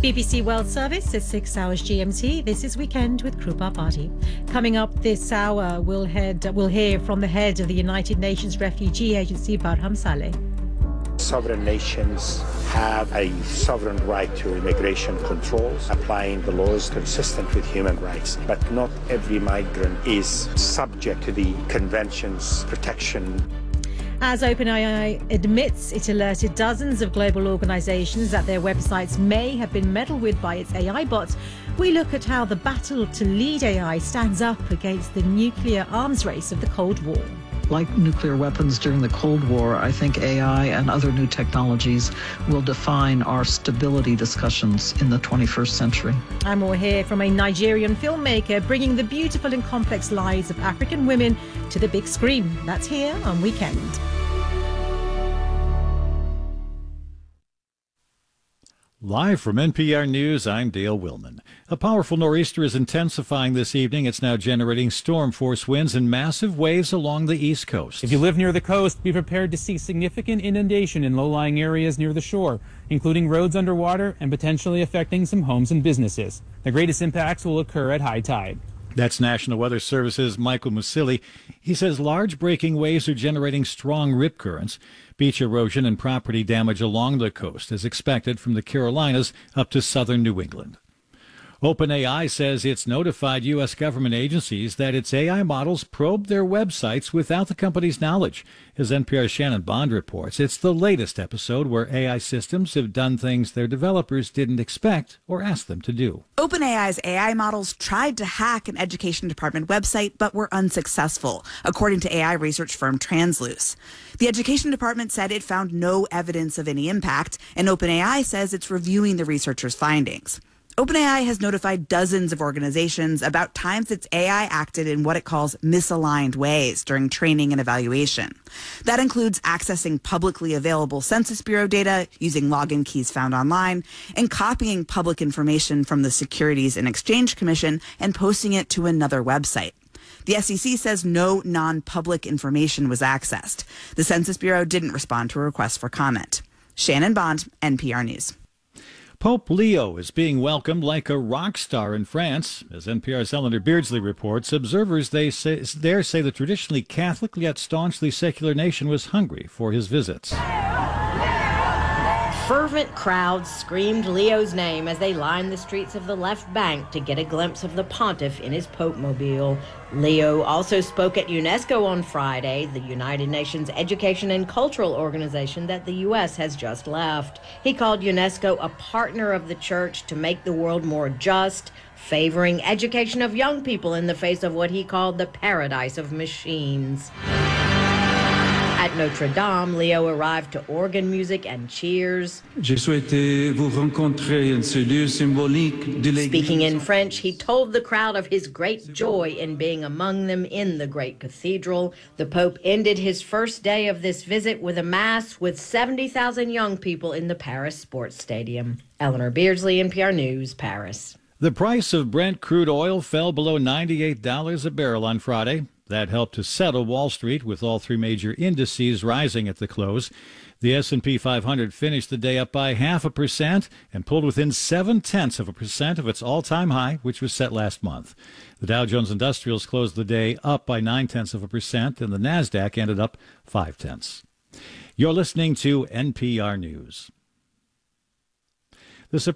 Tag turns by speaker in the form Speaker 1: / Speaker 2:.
Speaker 1: BBC World Service is 6 hours GMT. This is Weekend with Krupa Party. Coming up this hour, we'll hear from the head of the United Nations Refugee Agency, Barham Saleh.
Speaker 2: Sovereign nations have a sovereign right to immigration controls, applying the laws consistent with human rights. But not every migrant is subject to the convention's protection.
Speaker 1: As OpenAI admits it alerted dozens of global organizations that their websites may have been meddled with by its AI bots, we look at how the battle to lead AI stands up against the nuclear arms race of the Cold War.
Speaker 3: Like nuclear weapons during the Cold War, I think AI and other new technologies will define our stability discussions in the 21st century.
Speaker 1: And we'll hear from a Nigerian filmmaker bringing the beautiful and complex lives of African women to the big screen. That's here on Weekend.
Speaker 4: Live from NPR News, I'm Dale Willman. A powerful nor'easter is intensifying this evening. It's now generating storm force winds and massive waves along the East Coast.
Speaker 5: If you live near the coast, be prepared to see significant inundation in low-lying areas near the shore, including roads underwater and potentially affecting some homes and businesses. The greatest impacts will occur at high tide.
Speaker 4: That's National Weather Service's Michael Musili. He says large breaking waves are generating strong rip currents. Beach erosion and property damage along the coast is expected from the Carolinas up to southern New England. OpenAI says it's notified U.S. government agencies that its AI models probed their websites without the company's knowledge. As NPR's Shannon Bond reports, it's the latest episode where AI systems have done things their developers didn't expect or ask them to do.
Speaker 6: OpenAI's AI models tried to hack an education department website but were unsuccessful, according to AI research firm Transluce. The education department said it found no evidence of any impact, and OpenAI says it's reviewing the researchers' findings. OpenAI has notified dozens of organizations about times its AI acted in what it calls misaligned ways during training and evaluation. That includes accessing publicly available Census Bureau data using login keys found online and copying public information from the Securities and Exchange Commission and posting it to another website. The SEC says no non-public information was accessed. The Census Bureau didn't respond to a request for comment. Shannon Bond, NPR News.
Speaker 4: Pope Leo is being welcomed like a rock star in France. As NPR's Eleanor Beardsley reports, observers there say the traditionally Catholic yet staunchly secular nation was hungry for his visits.
Speaker 7: Fervent crowds screamed Leo's name as they lined the streets of the left bank to get a glimpse of the pontiff in his Pope-mobile. Leo also spoke at UNESCO on Friday, the United Nations education and cultural organization that the U.S. has just left. He called UNESCO a partner of the church to make the world more just, favoring education of young people in the face of what he called the paradise of machines. At Notre Dame, Leo arrived to organ music and cheers. Speaking in French, he told the crowd of his great joy in being among them in the great cathedral. The Pope ended his first day of this visit with a mass with 70,000 young people in the Paris Sports Stadium. Eleanor Beardsley, NPR News, Paris.
Speaker 4: The price of Brent crude oil fell below $98 a barrel on Friday. That helped to settle Wall Street, with all three major indices rising at the close. The S&P 500 finished the day up by 0.5% and pulled within 0.7% of its all-time high, which was set last month. The Dow Jones Industrials closed the day up by 0.9%, and the Nasdaq ended up 0.5. You're listening to NPR News. The